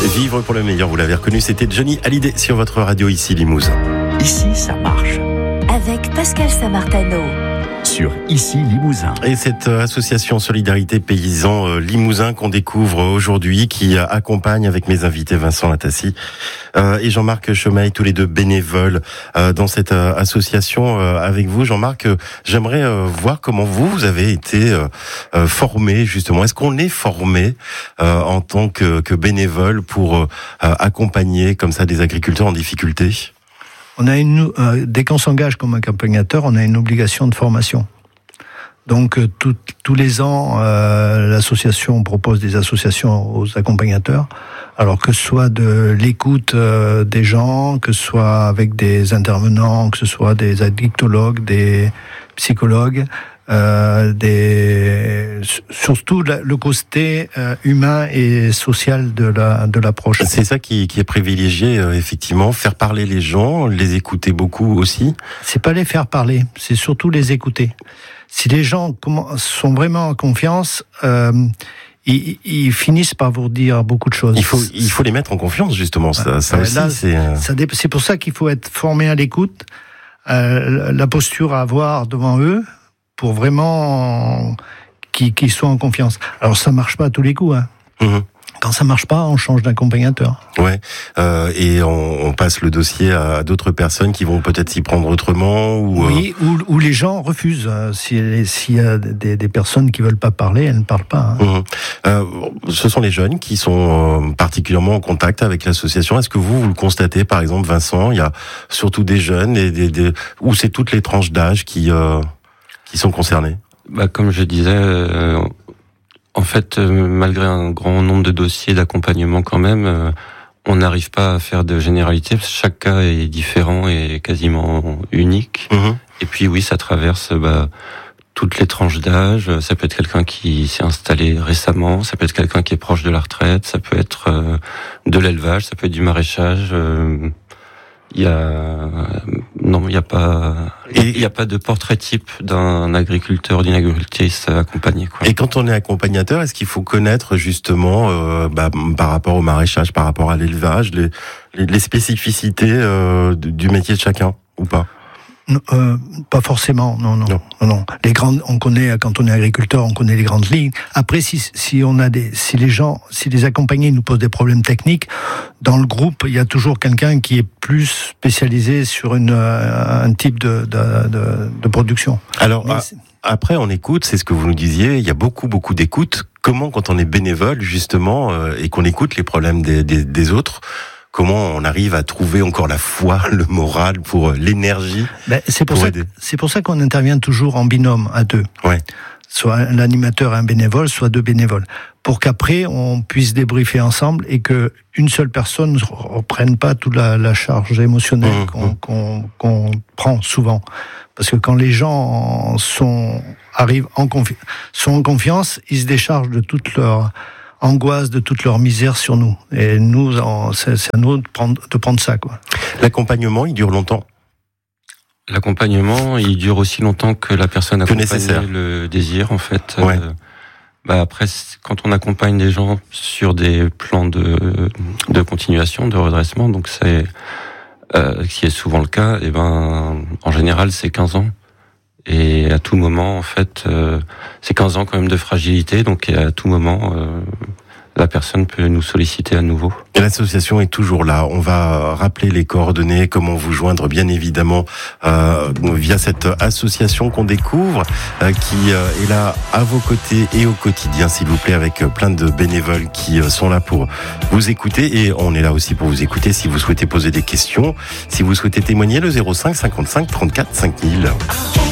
Vivre pour le meilleur, vous l'avez reconnu, c'était Johnny Hallyday sur votre radio ici Limousin. Ici, ça marche. Avec Pascal Samartano. Sur Ici Limousin. Et cette association Solidarité Paysans Limousin qu'on découvre aujourd'hui, qui accompagne avec mes invités Vincent Latassi et Jean-Marc Chemaille, tous les deux bénévoles dans cette association. Avec vous, Jean-Marc, j'aimerais voir comment vous avez été formé justement. Est-ce qu'on est formé en tant que bénévole pour accompagner comme ça des agriculteurs en difficulté ? On a dès qu'on s'engage comme accompagnateur, on a une obligation de formation. Donc tous les ans, l'association propose des associations aux accompagnateurs. Alors que ce soit de l'écoute des gens, que ce soit avec des intervenants, que ce soit des addictologues, des psychologues, surtout le côté humain et social de l'approche. C'est ça qui est privilégié, effectivement, faire parler les gens, les écouter beaucoup aussi. C'est pas les faire parler, c'est surtout les écouter. Si les gens sont vraiment en confiance, ils finissent par vous dire beaucoup de choses. Il faut les mettre en confiance, justement. Ça aussi, là, c'est c'est pour ça qu'il faut être formé à l'écoute, la posture à avoir devant eux, pour vraiment qu'ils soient en confiance. Alors ça marche pas à tous les coups. Hein. Mmh. Quand ça marche pas, on change d'accompagnateur. Ouais. Et on passe le dossier à d'autres personnes qui vont peut-être s'y prendre autrement. Oui, ou les gens refusent. S'il y a des personnes qui veulent pas parler, elles ne parlent pas. Hein. Ce sont les jeunes qui sont particulièrement en contact avec l'association. Est-ce que vous le constatez, par exemple, Vincent ? Il y a surtout des jeunes ou c'est toutes les tranches d'âge qui sont concernés? Comme je disais, en fait, malgré un grand nombre de dossiers d'accompagnement quand même, on n'arrive pas à faire de généralité. Chaque cas est différent et quasiment unique. Mmh. Et puis oui, ça traverse toutes les tranches d'âge. Ça peut être quelqu'un qui s'est installé récemment, ça peut être quelqu'un qui est proche de la retraite, ça peut être de l'élevage, ça peut être du maraîchage. Il y a pas de portrait type d'un agriculteur, d'une agricultrice accompagnée, quoi. Et quand on est accompagnateur, est-ce qu'il faut connaître justement, par rapport au maraîchage, par rapport à l'élevage, les spécificités du métier de chacun, ou pas? Pas forcément, non. Les grandes, on connaît, quand on est agriculteur, on connaît les grandes lignes. Après, si les accompagnés nous posent des problèmes techniques, dans le groupe, il y a toujours quelqu'un qui est plus spécialisé sur un type de production. Alors, après, on écoute, c'est ce que vous nous disiez, il y a beaucoup d'écoute. Comment, quand on est bénévole, justement, et qu'on écoute les problèmes des autres, comment on arrive à trouver encore la foi, le moral, pour l'énergie c'est pour ça qu'on intervient toujours en binôme, à deux. Ouais. Soit l'animateur et un bénévole, soit deux bénévoles. Pour qu'après, on puisse débriefer ensemble et que une seule personne ne reprenne pas toute la charge émotionnelle qu'on prend souvent. Parce que quand les gens sont en confiance, ils se déchargent de toute leur angoisse, de toute leur misère sur nous. Et nous, c'est à nous de prendre ça, quoi. L'accompagnement, il dure longtemps? L'accompagnement, il dure aussi longtemps que la personne accompagnée le désir, en fait. Ouais. Après, quand on accompagne des gens sur des plans de continuation, de redressement, donc c'est qui est souvent le cas, en général, c'est 15 ans. Et à tout moment, en fait, c'est 15 ans quand même de fragilité, donc à tout moment, la personne peut nous solliciter à nouveau. Et l'association est toujours là. On va rappeler les coordonnées, comment vous joindre, bien évidemment, via cette association qu'on découvre, qui est là à vos côtés et au quotidien, s'il vous plaît, avec plein de bénévoles qui sont là pour vous écouter. Et on est là aussi pour vous écouter si vous souhaitez poser des questions, si vous souhaitez témoigner, le 05 55 34 5000.